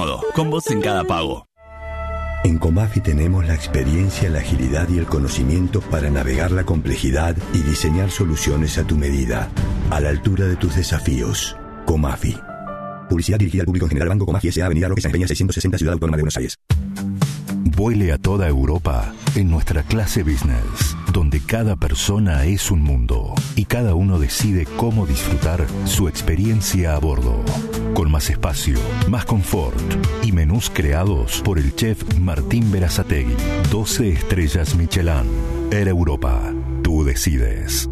Con vos en cada pago. En Comafi tenemos la experiencia, la agilidad y el conocimiento para navegar la complejidad y diseñar soluciones a tu medida, a la altura de tus desafíos. Comafi. Publicidad dirigida al público en general. Banco Comafi S.A. Avenida Roque San Peña 660, Ciudad Autónoma de Buenos Aires. Vuele a toda Europa en nuestra clase business, donde cada persona es un mundo y cada uno decide cómo disfrutar su experiencia a bordo. Con más espacio, más confort y menús creados por el chef Martín Berazategui. 12 estrellas Michelin. Air Europa. Tú decides.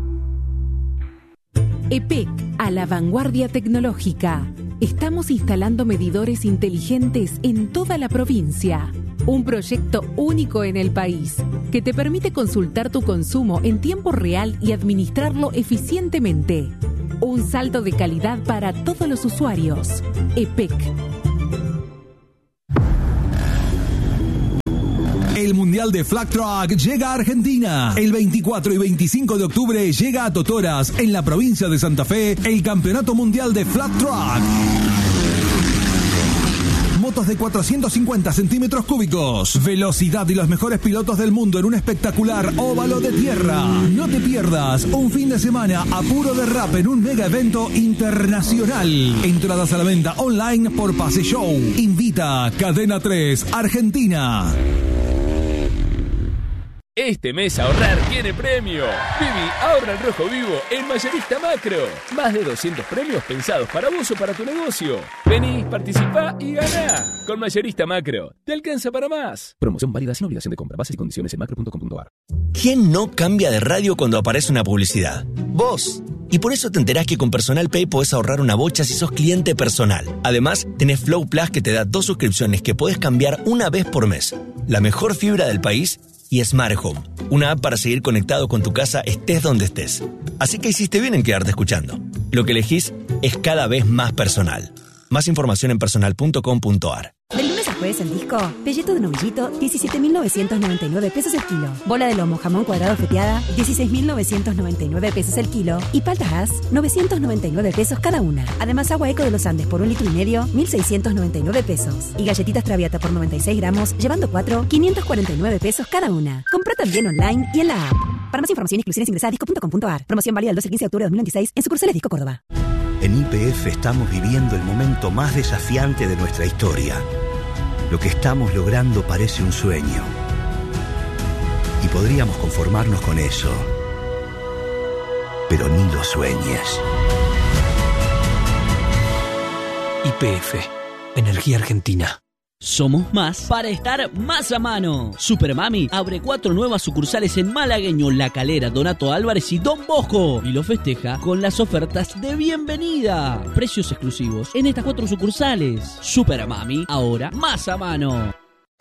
EPEC, a la vanguardia tecnológica. Estamos instalando medidores inteligentes en toda la provincia. Un proyecto único en el país que te permite consultar tu consumo en tiempo real y administrarlo eficientemente. Un salto de calidad para todos los usuarios. EPEC. El Mundial de Flag Truck llega a Argentina. El 24 y 25 de octubre llega a Totoras, en la provincia de Santa Fe, el Campeonato Mundial de Flag Truck. Motos de 450 centímetros cúbicos, velocidad y los mejores pilotos del mundo en un espectacular óvalo de tierra. No te pierdas un fin de semana a puro derrape en un mega evento internacional. Entradas a la venta online por Pase Show. Invita Cadena 3 Argentina. Este mes ahorrar tiene premio. Vivi, ahorra en rojo vivo en Mayorista Macro. Más de 200 premios pensados para vos o para tu negocio. Vení, participá y ganá. Con Mayorista Macro, te alcanza para más. Promoción válida sin obligación de compra. Bases y condiciones en macro.com.ar. ¿Quién no cambia de radio cuando aparece una publicidad? Vos. Y por eso te enterás que con Personal Pay podés ahorrar una bocha si sos cliente personal. Además, tenés Flow Plus que te da 2 suscripciones que podés cambiar una vez por mes. La mejor fibra del país y Smart Home, una app para seguir conectado con tu casa estés donde estés. Así que hiciste bien en quedarte escuchando. Lo que elegís es cada vez más personal. Más información en personal.com.ar. Del lunes a jueves en Disco, pelleto de novillito, 17.999 pesos el kilo. Bola de lomo jamón cuadrado feteada, 16.999 pesos el kilo. Y paltas, 999 pesos cada una. Además, agua Eco de los Andes por 1,5 litros, 1.699 pesos. Y galletitas Traviata por 96 gramos, llevando 4, 549 pesos cada una. Compra también online y en la app. Para más información y exclusiones ingresa a disco.com.ar. Promoción válida del 12 al 15 de octubre de 2026 en sucursales Disco Córdoba. En YPF estamos viviendo el momento más desafiante de nuestra historia. Lo que estamos logrando parece un sueño. Y podríamos conformarnos con eso. Pero ni lo sueñes. YPF, Energía Argentina. Somos más para estar más a mano. Supermami abre 4 nuevas sucursales en Malagueño, La Calera, Donato Álvarez y Don Bosco. Y lo festeja con las ofertas de bienvenida. Precios exclusivos en estas 4 sucursales. Supermami, ahora más a mano.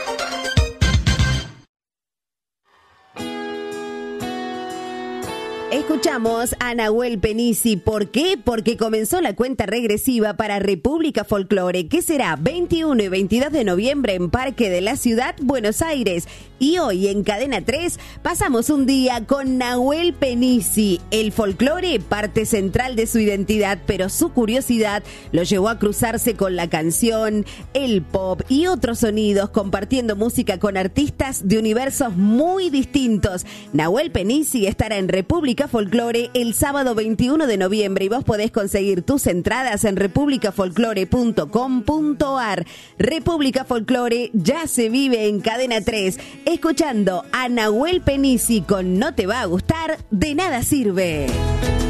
Escuchamos a Nahuel Penisi. ¿Por qué? Porque comenzó la cuenta regresiva para República Folklore, que será 21 y 22 de noviembre en Parque de la Ciudad, Buenos Aires. Y hoy en Cadena 3 pasamos un día con Nahuel Penisi. El folclore, parte central de su identidad, pero su curiosidad lo llevó a cruzarse con la canción, el pop y otros sonidos, compartiendo música con artistas de universos muy distintos. Nahuel Penisi estará en República Folklore el sábado 21 de noviembre y vos podés conseguir tus entradas en republicafolklore.com.ar. República Folklore ya se vive en Cadena 3, escuchando a Nahuel Penisi con No te va a gustar, de nada sirve.